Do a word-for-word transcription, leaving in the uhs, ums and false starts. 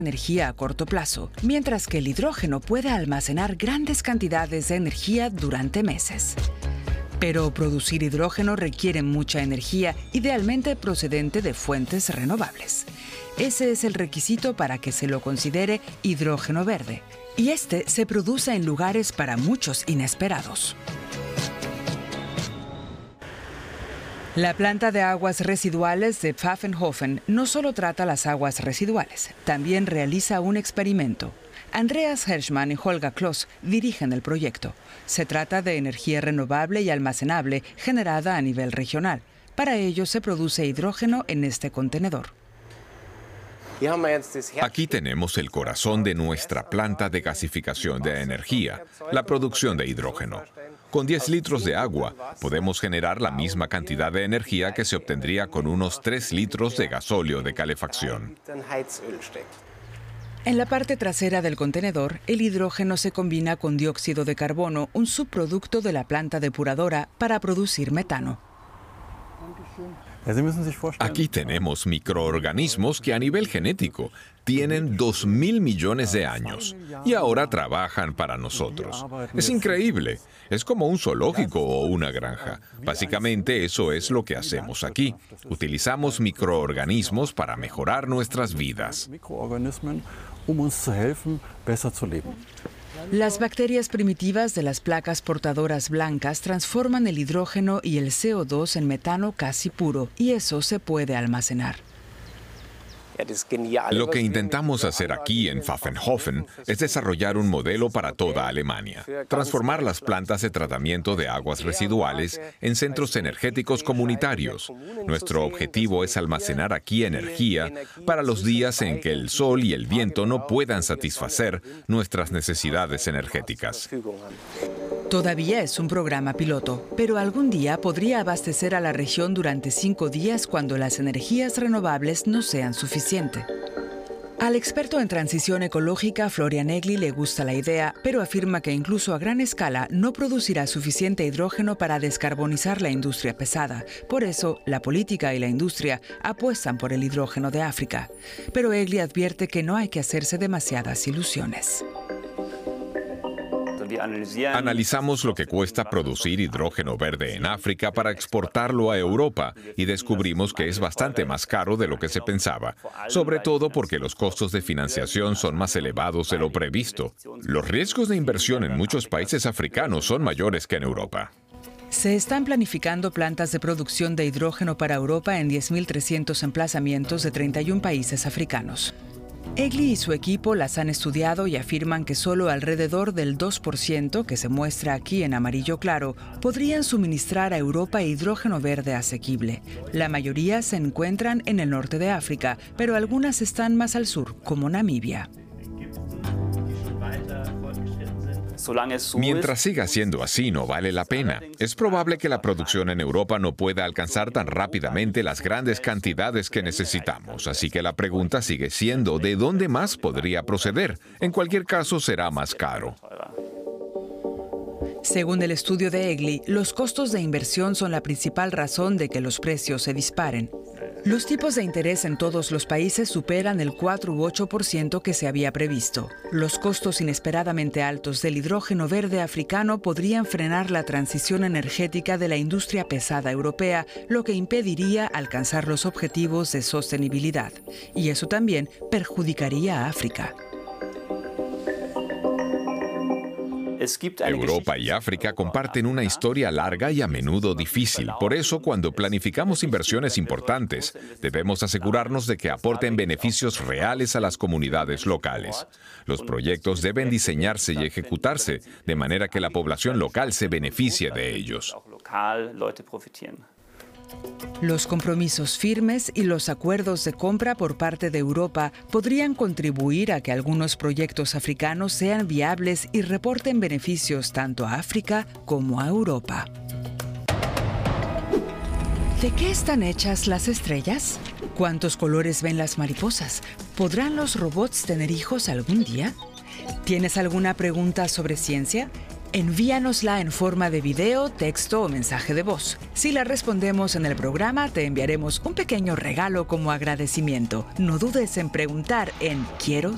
energía a corto plazo, mientras que el hidrógeno puede almacenar grandes cantidades de energía durante meses. Pero producir hidrógeno requiere mucha energía, idealmente procedente de fuentes renovables. Ese es el requisito para que se lo considere hidrógeno verde. Y este se produce en lugares para muchos inesperados. La planta de aguas residuales de Pfaffenhofen no solo trata las aguas residuales, también realiza un experimento. Andreas Herschmann y Holger Kloss dirigen el proyecto. Se trata de energía renovable y almacenable generada a nivel regional. Para ello se produce hidrógeno en este contenedor. Aquí tenemos el corazón de nuestra planta de gasificación de energía, la producción de hidrógeno. Con diez litros de agua podemos generar la misma cantidad de energía que se obtendría con unos tres litros de gasóleo de calefacción. En la parte trasera del contenedor, el hidrógeno se combina con dióxido de carbono, un subproducto de la planta depuradora, para producir metano. Aquí tenemos microorganismos que a nivel genético tienen dos mil millones de años y ahora trabajan para nosotros. Es increíble. Es como un zoológico o una granja. Básicamente eso es lo que hacemos aquí. Utilizamos microorganismos para mejorar nuestras vidas. Las bacterias primitivas de las placas portadoras blancas transforman el hidrógeno y el C O dos en metano casi puro, y eso se puede almacenar. Lo que intentamos hacer aquí en Pfaffenhofen es desarrollar un modelo para toda Alemania, transformar las plantas de tratamiento de aguas residuales en centros energéticos comunitarios. Nuestro objetivo es almacenar aquí energía para los días en que el sol y el viento no puedan satisfacer nuestras necesidades energéticas. Todavía es un programa piloto, pero algún día podría abastecer a la región durante cinco días cuando las energías renovables no sean suficientes. Al experto en transición ecológica, Florian Egli, le gusta la idea, pero afirma que incluso a gran escala no producirá suficiente hidrógeno para descarbonizar la industria pesada. Por eso, la política y la industria apuestan por el hidrógeno de África. Pero Egli advierte que no hay que hacerse demasiadas ilusiones. Analizamos lo que cuesta producir hidrógeno verde en África para exportarlo a Europa y descubrimos que es bastante más caro de lo que se pensaba, sobre todo porque los costos de financiación son más elevados de lo previsto. Los riesgos de inversión en muchos países africanos son mayores que en Europa. Se están planificando plantas de producción de hidrógeno para Europa en diez mil trescientos emplazamientos de treinta y un países africanos. Egli y su equipo las han estudiado y afirman que solo alrededor del dos por ciento, que se muestra aquí en amarillo claro, podrían suministrar a Europa hidrógeno verde asequible. La mayoría se encuentran en el norte de África, pero algunas están más al sur, como Namibia. Mientras siga siendo así, no vale la pena. Es probable que la producción en Europa no pueda alcanzar tan rápidamente las grandes cantidades que necesitamos, así que la pregunta sigue siendo ¿de dónde más podría proceder? En cualquier caso, será más caro. Según el estudio de Egli, los costos de inversión son la principal razón de que los precios se disparen. Los tipos de interés en todos los países superan el cuatro u ocho por ciento que se había previsto. Los costos inesperadamente altos del hidrógeno verde africano podrían frenar la transición energética de la industria pesada europea, lo que impediría alcanzar los objetivos de sostenibilidad. Y eso también perjudicaría a África. Europa y África comparten una historia larga y a menudo difícil. Por eso, cuando planificamos inversiones importantes, debemos asegurarnos de que aporten beneficios reales a las comunidades locales. Los proyectos deben diseñarse y ejecutarse de manera que la población local se beneficie de ellos. Los compromisos firmes y los acuerdos de compra por parte de Europa podrían contribuir a que algunos proyectos africanos sean viables y reporten beneficios tanto a África como a Europa. ¿De qué están hechas las estrellas? ¿Cuántos colores ven las mariposas? ¿Podrán los robots tener hijos algún día? ¿Tienes alguna pregunta sobre ciencia? Envíanosla en forma de video, texto o mensaje de voz. Si la respondemos en el programa, te enviaremos un pequeño regalo como agradecimiento. No dudes en preguntar en quiero